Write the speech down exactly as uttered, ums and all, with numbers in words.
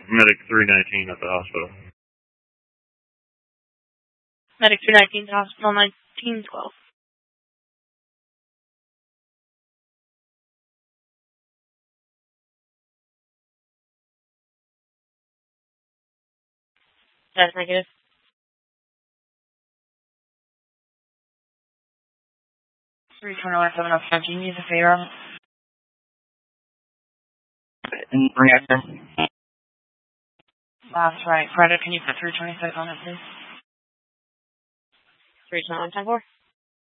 Medic three nineteen at the hospital. Medic three nineteen to hospital nineteen twelve. That's negative. three twenty-one seven oh five, do you need a favor on it? And reactor. That's right. Predator, can you put three twenty-six on it, please? three twenty-one ten four.